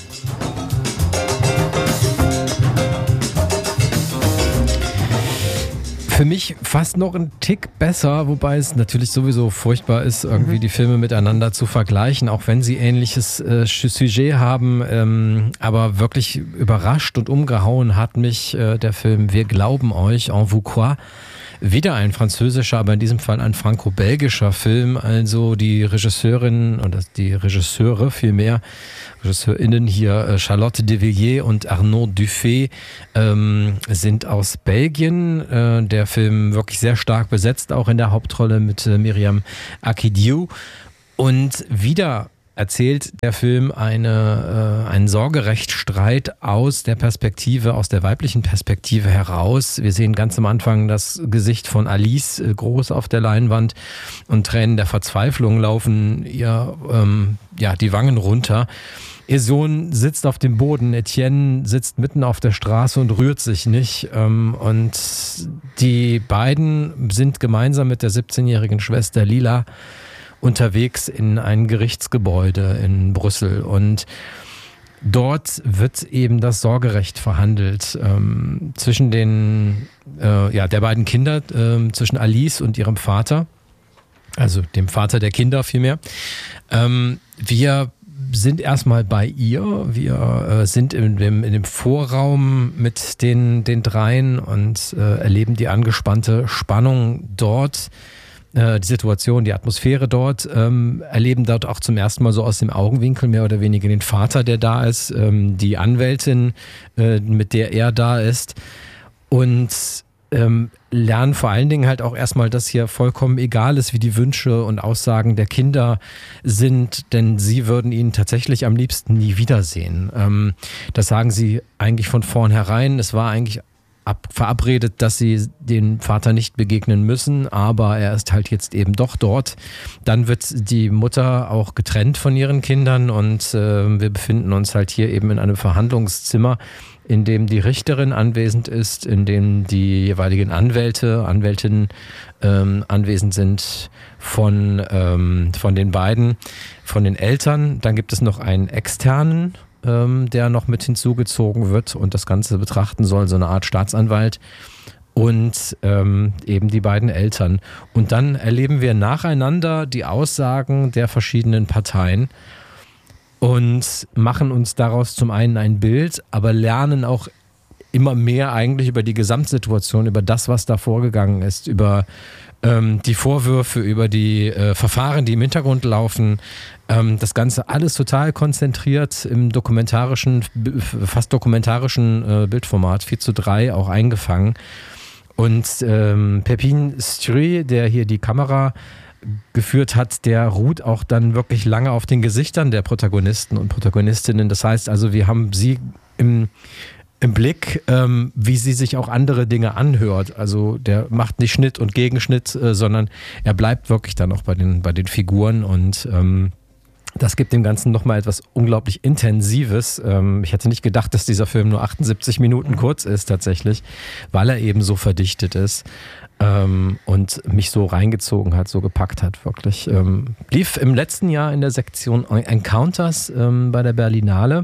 Für mich fast noch ein Tick besser, wobei es natürlich sowieso furchtbar ist, irgendwie die Filme miteinander zu vergleichen, auch wenn sie ähnliches äh, Sujet haben. Ähm, aber wirklich überrascht und umgehauen hat mich äh, der Film Wir glauben euch, En vous croit. Wieder ein französischer, aber in diesem Fall ein franco-belgischer Film. Also die Regisseurin oder die Regisseure vielmehr, RegisseurInnen hier, Charlotte de Villiers und Arnaud Dufay, ähm, sind aus Belgien. Äh, der Film wirklich sehr stark besetzt, auch in der Hauptrolle mit äh, Myriam Akidiu. Und wieder erzählt der Film eine, äh, einen Sorgerechtsstreit aus der Perspektive, aus der weiblichen Perspektive heraus. Wir sehen ganz am Anfang das Gesicht von Alice äh, groß auf der Leinwand und Tränen der Verzweiflung laufen ihr ähm, ja, die Wangen runter. Ihr Sohn sitzt auf dem Boden, Etienne sitzt mitten auf der Straße und rührt sich nicht. Ähm, und die beiden sind gemeinsam mit der siebzehnjährigen Schwester Lila unterwegs in ein Gerichtsgebäude in Brüssel und dort wird eben das Sorgerecht verhandelt ähm, zwischen den, äh, ja, der beiden Kinder, äh, zwischen Alice und ihrem Vater, also dem Vater der Kinder vielmehr. Ähm, wir sind erstmal bei ihr, wir äh, sind in dem, in dem Vorraum mit den, den dreien und äh, erleben die angespannte Spannung dort. Die Situation, die Atmosphäre dort, ähm, erleben dort auch zum ersten Mal so aus dem Augenwinkel mehr oder weniger den Vater, der da ist, ähm, die Anwältin, äh, mit der er da ist und ähm, lernen vor allen Dingen halt auch erstmal, dass hier vollkommen egal ist, wie die Wünsche und Aussagen der Kinder sind, denn sie würden ihn tatsächlich am liebsten nie wiedersehen. Ähm, das sagen sie eigentlich von vornherein. Es war eigentlich Ab, verabredet, dass sie den Vater nicht begegnen müssen, aber er ist halt jetzt eben doch dort. Dann wird die Mutter auch getrennt von ihren Kindern und äh, wir befinden uns halt hier eben in einem Verhandlungszimmer, in dem die Richterin anwesend ist, in dem die jeweiligen Anwälte, Anwältinnen ähm, anwesend sind von, ähm, von den beiden, von den Eltern. Dann gibt es noch einen externen, der noch mit hinzugezogen wird und das Ganze betrachten soll, so eine Art Staatsanwalt und ähm, eben die beiden Eltern. Und dann erleben wir nacheinander die Aussagen der verschiedenen Parteien und machen uns daraus zum einen ein Bild, aber lernen auch immer mehr eigentlich über die Gesamtsituation, über das, was da vorgegangen ist, über ähm, die Vorwürfe, über die äh, Verfahren, die im Hintergrund laufen. Ähm, das Ganze alles total konzentriert im dokumentarischen, fast dokumentarischen äh, Bildformat, vier zu drei auch eingefangen. Und ähm, Pepin Stry, der hier die Kamera geführt hat, der ruht auch dann wirklich lange auf den Gesichtern der Protagonisten und Protagonistinnen. Das heißt also, wir haben sie im im Blick, ähm, wie sie sich auch andere Dinge anhört. Also der macht nicht Schnitt und Gegenschnitt, äh, sondern er bleibt wirklich dann auch bei den, bei den Figuren und ähm, das gibt dem Ganzen nochmal etwas unglaublich Intensives. Ähm, ich hätte nicht gedacht, dass dieser Film nur achtundsiebzig Minuten kurz ist tatsächlich, weil er eben so verdichtet ist ähm, und mich so reingezogen hat, so gepackt hat wirklich. Ähm, lief im letzten Jahr in der Sektion Encounters ähm, bei der Berlinale.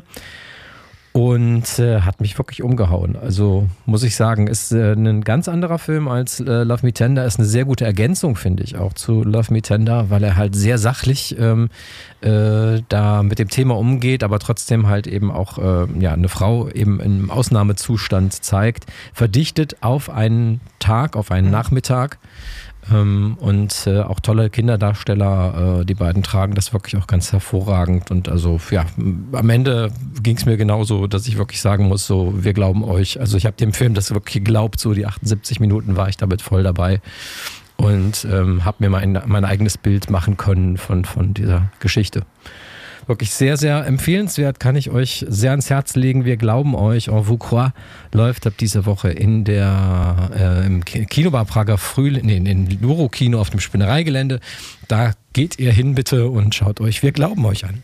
Und äh, hat mich wirklich umgehauen. Also muss ich sagen, ist äh, ein ganz anderer Film als äh, Love Me Tender. Ist eine sehr gute Ergänzung, finde ich, auch zu Love Me Tender, weil er halt sehr sachlich ähm, äh, da mit dem Thema umgeht, aber trotzdem halt eben auch äh, ja, eine Frau eben im Ausnahmezustand zeigt. Verdichtet auf einen Tag, auf einen Nachmittag. Ähm, und äh, auch tolle Kinderdarsteller, äh, die beiden tragen das wirklich auch ganz hervorragend. Und also ja, am Ende ging es mir genauso, dass ich wirklich sagen muss, so, wir glauben euch. Also ich habe dem Film das wirklich geglaubt, so die achtundsiebzig Minuten war ich damit voll dabei. Und ähm, habe mir mein, mein eigenes Bild machen können von, von dieser Geschichte. Wirklich sehr, sehr empfehlenswert, kann ich euch sehr ans Herz legen. Wir glauben euch. En vous croix läuft ab dieser Woche in der, äh, im Kinobar Prager Frühling, nee, in Luro-Kino auf dem Spinnereigelände. Da geht ihr hin bitte und schaut euch Wir glauben euch an.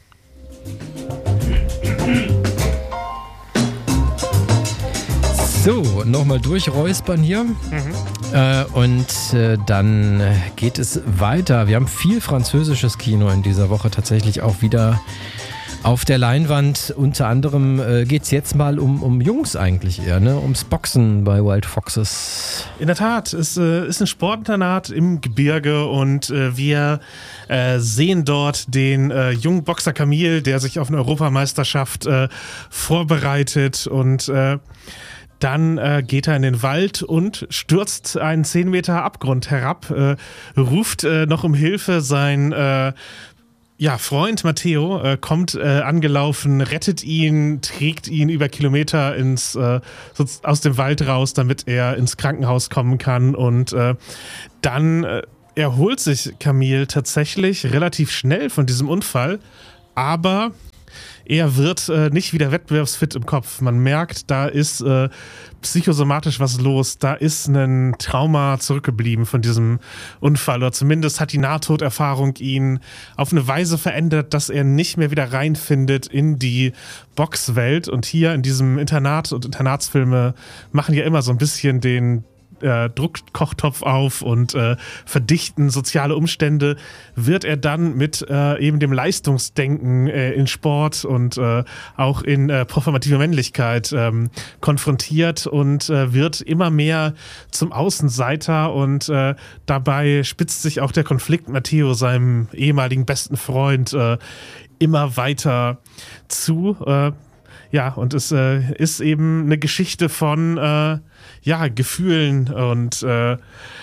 So, nochmal durchräuspern hier. Mhm. Äh, und äh, dann geht es weiter. Wir haben viel französisches Kino in dieser Woche tatsächlich auch wieder auf der Leinwand. Unter anderem äh, geht es jetzt mal um, um Jungs eigentlich eher, ne? Ums Boxen bei Wild Foxes. In der Tat, es äh, ist ein Sportinternat im Gebirge und äh, wir äh, sehen dort den äh, jungen Boxer Camille, der sich auf eine Europameisterschaft äh, vorbereitet und äh, Dann äh, geht er in den Wald und stürzt einen zehn Meter Abgrund herab, äh, ruft äh, noch um Hilfe. Sein äh, ja, Freund Matteo äh, kommt äh, angelaufen, rettet ihn, trägt ihn über Kilometer ins, äh, so aus dem Wald raus, damit er ins Krankenhaus kommen kann. Und äh, dann äh, erholt sich Camille tatsächlich relativ schnell von diesem Unfall, aber er wird äh, nicht wieder wettbewerbsfit im Kopf. Man merkt, da ist äh, psychosomatisch was los. Da ist ein Trauma zurückgeblieben von diesem Unfall. Oder zumindest hat die Nahtoderfahrung ihn auf eine Weise verändert, dass er nicht mehr wieder reinfindet in die Boxwelt. Und hier in diesem Internat und Internatsfilme machen ja immer so ein bisschen den Äh, Druckkochtopf auf und äh, verdichten soziale Umstände, wird er dann mit äh, eben dem Leistungsdenken äh, in Sport und äh, auch in äh, performative Männlichkeit ähm, konfrontiert und äh, wird immer mehr zum Außenseiter und äh, dabei spitzt sich auch der Konflikt Matteo, seinem ehemaligen besten Freund, äh, immer weiter zu. Äh, ja, und es äh, ist eben eine Geschichte von äh, ja, Gefühlen und äh,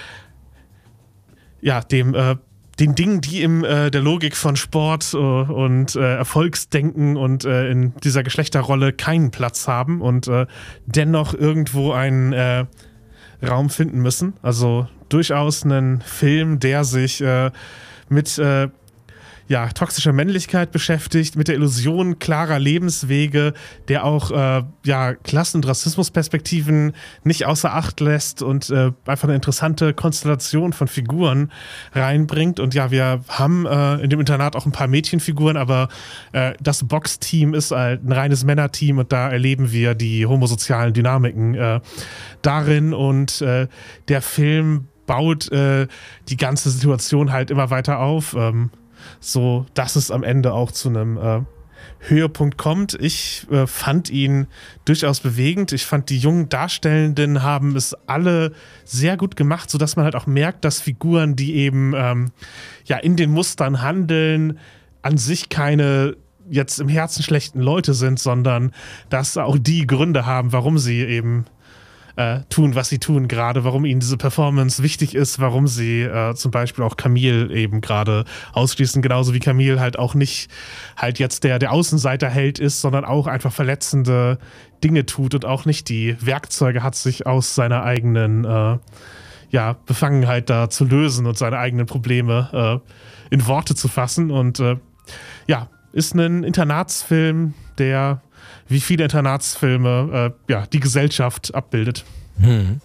ja, dem, äh, den Dingen, die in äh, der Logik von Sport äh, und äh, Erfolgsdenken und äh, in dieser Geschlechterrolle keinen Platz haben und äh, dennoch irgendwo einen äh, Raum finden müssen. Also durchaus ein Film, der sich äh, mit äh, ja, toxischer Männlichkeit beschäftigt, mit der Illusion klarer Lebenswege, der auch äh, ja, Klassen- und Rassismusperspektiven nicht außer Acht lässt und äh, einfach eine interessante Konstellation von Figuren reinbringt. Und ja, wir haben äh, in dem Internat auch ein paar Mädchenfiguren, aber äh, das Boxteam ist halt ein reines Männerteam und da erleben wir die homosozialen Dynamiken äh, darin und äh, der Film baut äh, die ganze Situation halt immer weiter auf. Ähm, so dass es am Ende auch zu einem äh, Höhepunkt kommt. Ich äh, fand ihn durchaus bewegend. Ich fand, die jungen Darstellenden haben es alle sehr gut gemacht, sodass man halt auch merkt, dass Figuren, die eben ähm, ja in den Mustern handeln, an sich keine jetzt im Herzen schlechten Leute sind, sondern dass auch die Gründe haben, warum sie eben Äh, tun, was sie tun gerade, warum ihnen diese Performance wichtig ist, warum sie äh, zum Beispiel auch Camille eben gerade ausschließen, genauso wie Camille halt auch nicht halt jetzt der, der Außenseiterheld ist, sondern auch einfach verletzende Dinge tut und auch nicht die Werkzeuge hat, sich aus seiner eigenen äh, ja, Befangenheit da zu lösen und seine eigenen Probleme äh, in Worte zu fassen und äh, ja, ist ein Internatsfilm, der wie viele Internatsfilme äh, ja, die Gesellschaft abbildet. Hm.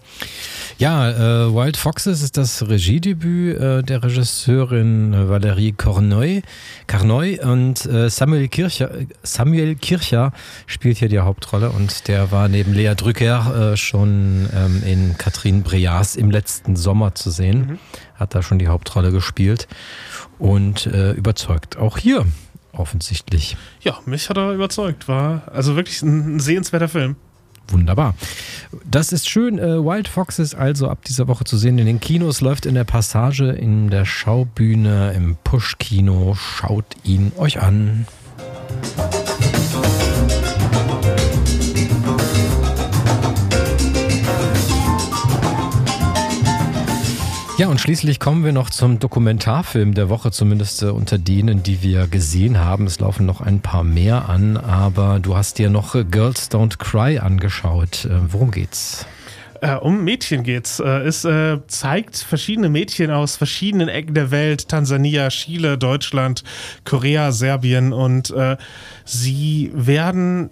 Ja, äh, Wild Foxes ist das Regiedebüt äh, der Regisseurin Valérie Carnoy, Carnoy und äh, Samuel Kircher, Samuel Kircher spielt hier die Hauptrolle und der war neben Lea Drücker äh, schon ähm, in Catherine Breillat im letzten Sommer zu sehen, mhm. hat da schon die Hauptrolle gespielt und äh, überzeugt. Auch hier offensichtlich. Ja, mich hat er überzeugt. War also wirklich ein, ein sehenswerter Film. Wunderbar. Das ist schön. Äh, Wild Foxes also ab dieser Woche zu sehen in den Kinos, läuft in der Passage, in der Schaubühne, im Push-Kino. Schaut ihn euch an. Ja, und schließlich kommen wir noch zum Dokumentarfilm der Woche, zumindest äh, unter denen, die wir gesehen haben. Es laufen noch ein paar mehr an, aber du hast dir noch äh, Girls Don't Cry angeschaut. Äh, worum geht's? Äh, um Mädchen geht's. Äh, es äh, zeigt verschiedene Mädchen aus verschiedenen Ecken der Welt, Tansania, Chile, Deutschland, Korea, Serbien, und äh, sie werden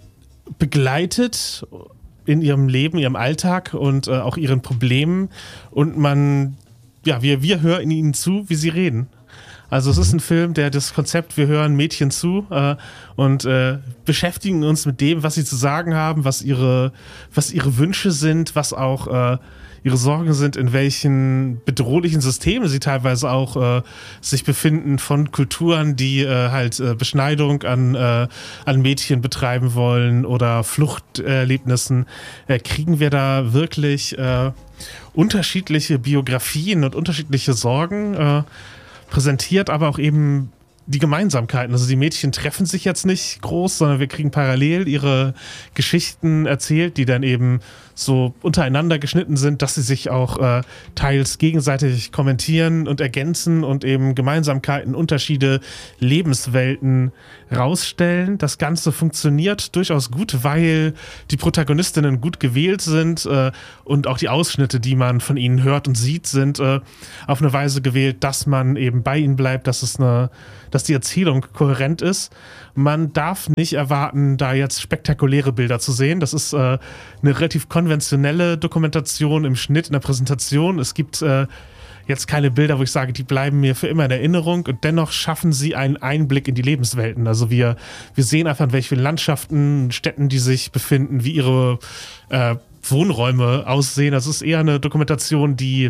begleitet in ihrem Leben, ihrem Alltag und äh, auch ihren Problemen, und man Ja, wir, wir hören ihnen zu, wie sie reden. Also es ist ein Film, der das Konzept, wir hören Mädchen zu äh, und äh, beschäftigen uns mit dem, was sie zu sagen haben, was ihre, was ihre Wünsche sind, was auch äh, ihre Sorgen sind, in welchen bedrohlichen Systemen sie teilweise auch äh, sich befinden, von Kulturen, die äh, halt äh, Beschneidung an, äh, an Mädchen betreiben wollen oder Fluchterlebnissen. Äh, kriegen wir da wirklich äh, unterschiedliche Biografien und unterschiedliche Sorgen äh, präsentiert, aber auch eben die Gemeinsamkeiten. Also die Mädchen treffen sich jetzt nicht groß, sondern wir kriegen parallel ihre Geschichten erzählt, die dann eben so untereinander geschnitten sind, dass sie sich auch äh, teils gegenseitig kommentieren und ergänzen und eben Gemeinsamkeiten, Unterschiede, Lebenswelten rausstellen. Das Ganze funktioniert durchaus gut, weil die Protagonistinnen gut gewählt sind äh, und auch die Ausschnitte, die man von ihnen hört und sieht, sind äh, auf eine Weise gewählt, dass man eben bei ihnen bleibt, dass es eine, dass die Erzählung kohärent ist. Man darf nicht erwarten, da jetzt spektakuläre Bilder zu sehen. Das ist äh, eine relativ konventionelle Dokumentation im Schnitt, in der Präsentation. Es gibt äh, jetzt keine Bilder, wo ich sage, die bleiben mir für immer in Erinnerung, und dennoch schaffen sie einen Einblick in die Lebenswelten. Also wir, wir sehen einfach, in welchen Landschaften, Städten die sich befinden, wie ihre äh, Wohnräume aussehen. Das ist eher eine Dokumentation, die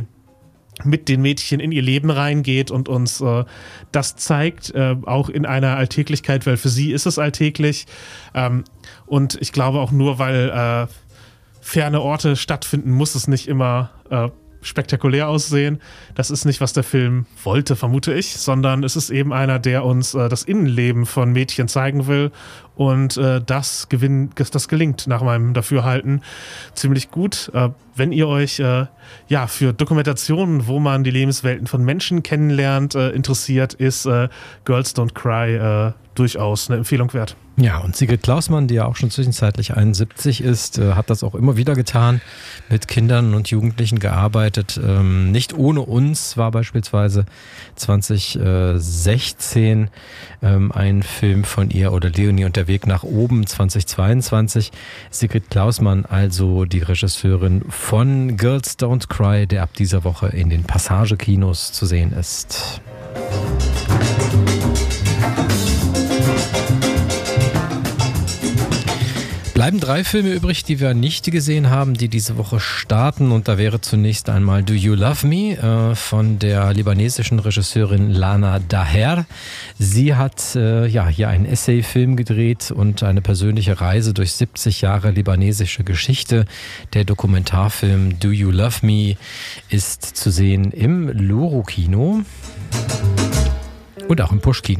mit den Mädchen in ihr Leben reingeht und uns äh, das zeigt, äh, auch in einer Alltäglichkeit, weil für sie ist es alltäglich. Ähm, und ich glaube auch nur, weil äh, ferne Orte stattfinden, muss es nicht immer äh, spektakulär aussehen. Das ist nicht, was der Film wollte, vermute ich, sondern es ist eben einer, der uns äh, das Innenleben von Mädchen zeigen will, und äh, das, gewinn, das gelingt nach meinem Dafürhalten ziemlich gut. Äh, wenn ihr euch äh, ja, für Dokumentationen, wo man die Lebenswelten von Menschen kennenlernt, äh, interessiert, ist äh, Girls Don't Cry äh, durchaus eine Empfehlung wert. Ja, und Sigrid Klausmann, die ja auch schon zwischenzeitlich einundsiebzig ist, äh, hat das auch immer wieder getan, mit Kindern und Jugendlichen gearbeitet. Ähm, nicht ohne uns war beispielsweise zwanzig sechzehn ähm, ein Film von ihr, oder Leonie und der Weg nach oben zweitausendzweiundzwanzig. Sigrid Klausmann, also die Regisseurin von Girls Don't Cry, der ab dieser Woche in den Passage-Kinos zu sehen ist. Bleiben drei Filme übrig, die wir nicht gesehen haben, die diese Woche starten. Und da wäre zunächst einmal Do You Love Me äh, von der libanesischen Regisseurin Lana Daher. Sie hat äh, ja, hier einen Essay-Film gedreht und eine persönliche Reise durch siebzig Jahre libanesische Geschichte. Der Dokumentarfilm Do You Love Me ist zu sehen im Loro-Kino und auch im Push-Kino.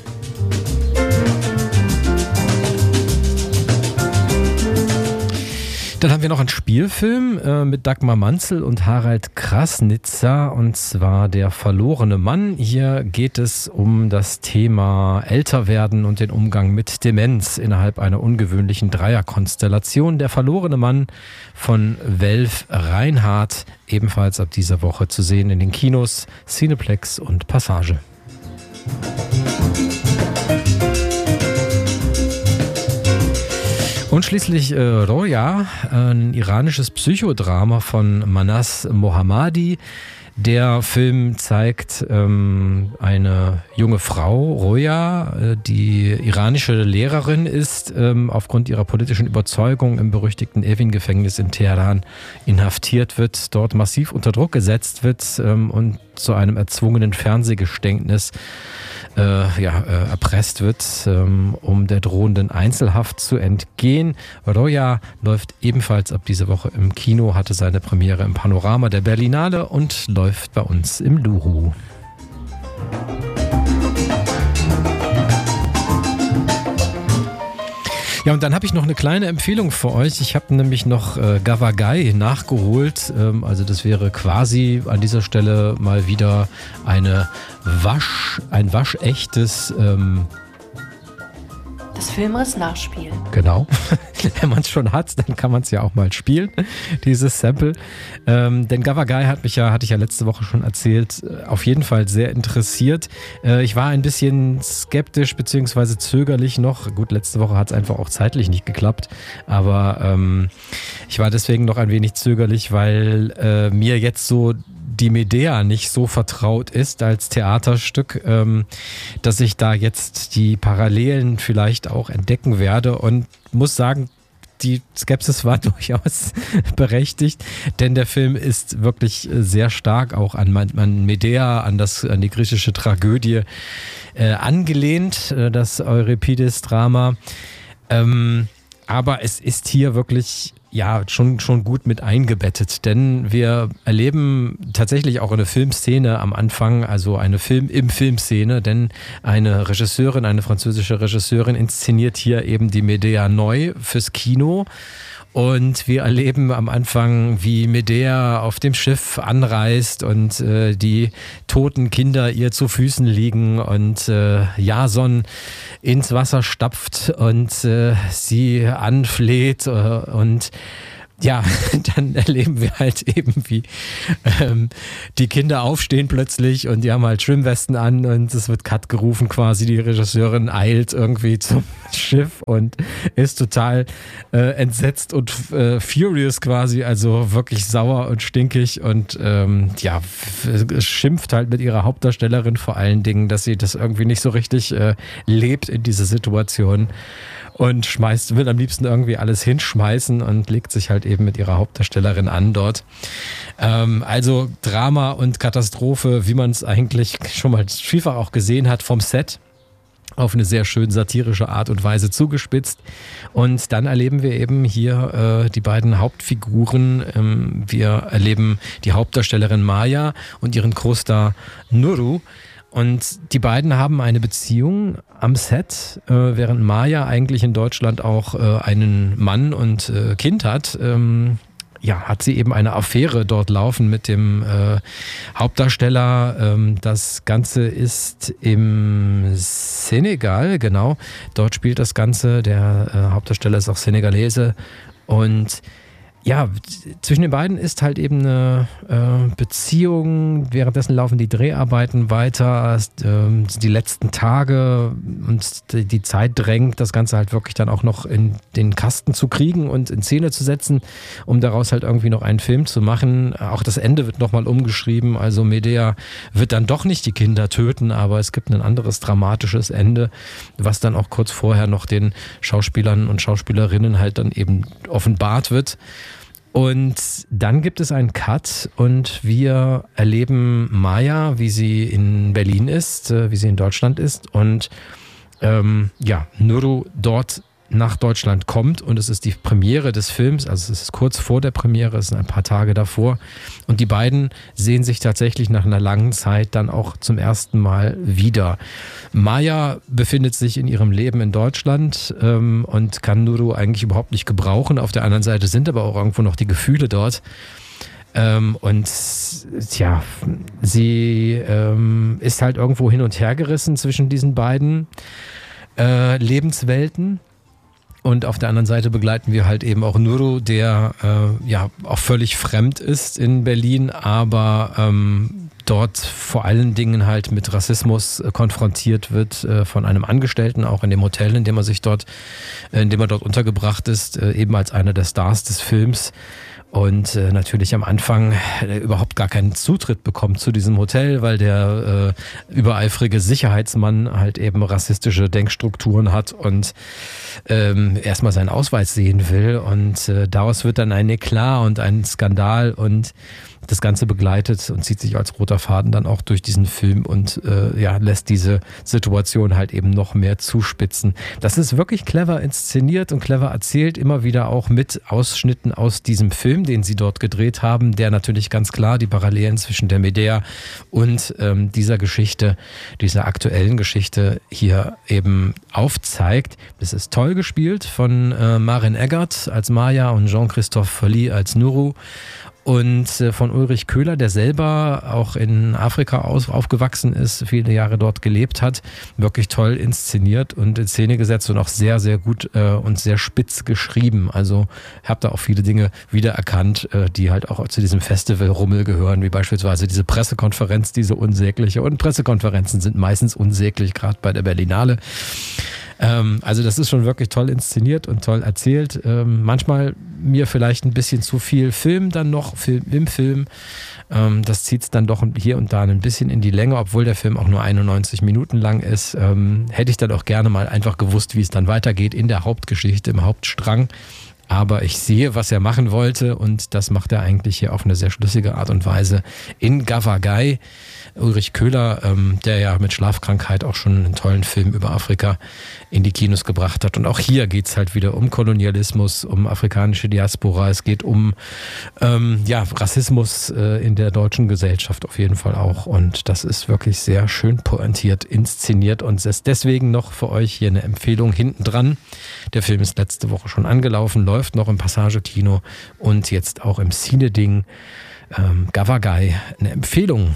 Dann haben wir noch einen Spielfilm äh, mit Dagmar Manzel und Harald Krasnitzer, und zwar Der verlorene Mann. Hier geht es um das Thema Älterwerden und den Umgang mit Demenz innerhalb einer ungewöhnlichen Dreierkonstellation. Der verlorene Mann von Welf Reinhardt, ebenfalls ab dieser Woche zu sehen in den Kinos, Cineplex und Passage. Und schließlich äh, Roya, ein iranisches Psychodrama von Manas Mohammadi. Der Film zeigt ähm, eine junge Frau, Roya, äh, die iranische Lehrerin ist, ähm, aufgrund ihrer politischen Überzeugung im berüchtigten Evin-Gefängnis in Teheran inhaftiert wird, dort massiv unter Druck gesetzt wird ähm, und zu einem erzwungenen Fernsehgeständnis Äh, ja, äh, erpresst wird, ähm, um der drohenden Einzelhaft zu entgehen. Roya läuft ebenfalls ab dieser Woche im Kino, hatte seine Premiere im Panorama der Berlinale und läuft bei uns im Luru. Ja, und dann habe ich noch eine kleine Empfehlung für euch. Ich habe nämlich noch äh, Gavagai nachgeholt. Ähm, also das wäre quasi an dieser Stelle mal wieder eine Wasch, ein waschechtes ähm, Das Filmriss nachspielen. Genau. Wenn man es schon hat, dann kann man es ja auch mal spielen, dieses Sample. Ähm, denn Gavagai hat mich ja, hatte ich ja letzte Woche schon erzählt, auf jeden Fall sehr interessiert. Äh, ich war ein bisschen skeptisch bzw. zögerlich noch. Gut, letzte Woche hat es einfach auch zeitlich nicht geklappt. Aber ähm, ich war deswegen noch ein wenig zögerlich, weil äh, mir jetzt so die Medea nicht so vertraut ist als Theaterstück, ähm, dass ich da jetzt die Parallelen vielleicht auch entdecken werde und muss sagen, die Skepsis war durchaus berechtigt, denn der Film ist wirklich sehr stark auch an, an Medea, an, das, an die griechische Tragödie äh, angelehnt, äh, das Euripides-Drama. Ähm, aber es ist hier wirklich ja schon, schon gut mit eingebettet, denn wir erleben tatsächlich auch eine Filmszene am Anfang, also eine Film im Filmszene, denn eine Regisseurin, eine französische Regisseurin inszeniert hier eben die Medea neu fürs Kino. Und wir erleben am Anfang, wie Medea auf dem Schiff anreist und äh, die toten Kinder ihr zu Füßen liegen und äh, Jason ins Wasser stapft und äh, sie anfleht äh, und ja, dann erleben wir halt eben, wie ähm, die Kinder aufstehen plötzlich und die haben halt Schwimmwesten an und es wird Cut gerufen quasi. Die Regisseurin eilt irgendwie zum Schiff und ist total äh, entsetzt und äh, furious quasi, also wirklich sauer und stinkig und ähm, ja, f- schimpft halt mit ihrer Hauptdarstellerin vor allen Dingen, dass sie das irgendwie nicht so richtig äh, lebt in dieser Situation. Und schmeißt, will am liebsten irgendwie alles hinschmeißen und legt sich halt eben mit ihrer Hauptdarstellerin an dort. Ähm, also Drama und Katastrophe, wie man es eigentlich schon mal vielfach auch gesehen hat vom Set, auf eine sehr schön satirische Art und Weise zugespitzt. Und dann erleben wir eben hier äh, die beiden Hauptfiguren. Ähm, wir erleben die Hauptdarstellerin Maya und ihren Co-Star Nuru. Und die beiden haben eine Beziehung am Set, äh, während Maya eigentlich in Deutschland auch äh, einen Mann und äh, Kind hat. Ähm, ja, hat sie eben eine Affäre dort laufen mit dem äh, Hauptdarsteller. Ähm, das Ganze ist im Senegal, genau. Dort spielt das Ganze. Der äh, Hauptdarsteller ist auch Senegalese. Und ja, zwischen den beiden ist halt eben eine äh, Beziehung, währenddessen laufen die Dreharbeiten weiter, äh, die letzten Tage und die, die Zeit drängt, das Ganze halt wirklich dann auch noch in den Kasten zu kriegen und in Szene zu setzen, um daraus halt irgendwie noch einen Film zu machen. Auch das Ende wird nochmal umgeschrieben, also Medea wird dann doch nicht die Kinder töten, aber es gibt ein anderes dramatisches Ende, was dann auch kurz vorher noch den Schauspielern und Schauspielerinnen halt dann eben offenbart wird. Und dann gibt es einen Cut und wir erleben Maya, wie sie in Berlin ist, wie sie in Deutschland ist und ähm, ja, Nuru dort nach Deutschland kommt und es ist die Premiere des Films, also es ist kurz vor der Premiere, es sind ein paar Tage davor und die beiden sehen sich tatsächlich nach einer langen Zeit dann auch zum ersten Mal wieder. Maya befindet sich in ihrem Leben in Deutschland ähm, und kann Nuru eigentlich überhaupt nicht gebrauchen. Auf der anderen Seite sind aber auch irgendwo noch die Gefühle dort. Ähm, und tja, sie ähm, ist halt irgendwo hin und her gerissen zwischen diesen beiden äh, Lebenswelten. Und auf der anderen Seite begleiten wir halt eben auch Nuru, der äh, ja auch völlig fremd ist in Berlin, aber ähm, dort vor allen Dingen halt mit Rassismus äh, konfrontiert wird äh, von einem Angestellten, auch in dem Hotel, in dem er sich dort, äh, in dem er dort untergebracht ist, äh, eben als einer der Stars des Films. Und äh, natürlich am Anfang äh, überhaupt gar keinen Zutritt bekommt zu diesem Hotel, weil der äh, übereifrige Sicherheitsmann halt eben rassistische Denkstrukturen hat und ähm, erstmal seinen Ausweis sehen will. Und äh, daraus wird dann ein Eklat und ein Skandal und das Ganze begleitet und zieht sich als roter Faden dann auch durch diesen Film und äh, ja, lässt diese Situation halt eben noch mehr zuspitzen. Das ist wirklich clever inszeniert und clever erzählt, immer wieder auch mit Ausschnitten aus diesem Film, den sie dort gedreht haben, der natürlich ganz klar die Parallelen zwischen der Medea und ähm, dieser Geschichte, dieser aktuellen Geschichte hier eben aufzeigt. Das ist toll gespielt von äh, Maren Eggert als Maya und Jean-Christophe Folli als Nuru. Und äh, von Ulrich Köhler, der selber auch in Afrika aus, aufgewachsen ist, viele Jahre dort gelebt hat, wirklich toll inszeniert und in Szene gesetzt und auch sehr, sehr gut äh, und sehr spitz geschrieben. Also ich habe da auch viele Dinge wiedererkannt, äh, die halt auch zu diesem Festival-Rummel gehören, wie beispielsweise diese Pressekonferenz, diese unsägliche. Und Pressekonferenzen sind meistens unsäglich, gerade bei der Berlinale. Ähm, also das ist schon wirklich toll inszeniert und toll erzählt. Ähm, manchmal mir vielleicht ein bisschen zu viel Film dann noch Film, im Film. Ähm, das zieht es dann doch hier und da ein bisschen in die Länge, obwohl der Film auch nur einundneunzig Minuten lang ist. Ähm, hätte ich dann auch gerne mal einfach gewusst, wie es dann weitergeht in der Hauptgeschichte, im Hauptstrang. Aber ich sehe, was er machen wollte und das macht er eigentlich hier auf eine sehr schlüssige Art und Weise in Gavagai. Ulrich Köhler, ähm, der ja mit Schlafkrankheit auch schon einen tollen Film über Afrika in die Kinos gebracht hat. Und auch hier geht es halt wieder um Kolonialismus, um afrikanische Diaspora. Es geht um ähm, ja, Rassismus äh, in der deutschen Gesellschaft auf jeden Fall auch. Und das ist wirklich sehr schön pointiert, inszeniert und es ist deswegen noch für euch hier eine Empfehlung hinten dran. Der Film ist letzte Woche schon angelaufen, läuft noch im Passage-Kino und jetzt auch im Cine-Ding. Ähm, Gavagai, eine Empfehlung.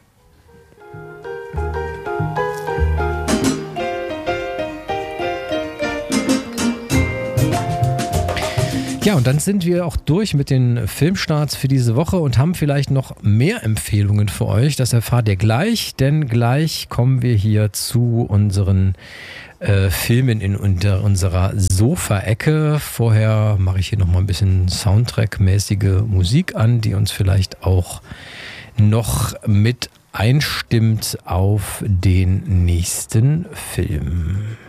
Ja, und dann sind wir auch durch mit den Filmstarts für diese Woche und haben vielleicht noch mehr Empfehlungen für euch. Das erfahrt ihr gleich, denn gleich kommen wir hier zu unseren äh, Filmen in unter unserer Sofa-Ecke. Vorher mache ich hier nochmal ein bisschen Soundtrack-mäßige Musik an, die uns vielleicht auch noch mit einstimmt auf den nächsten Film.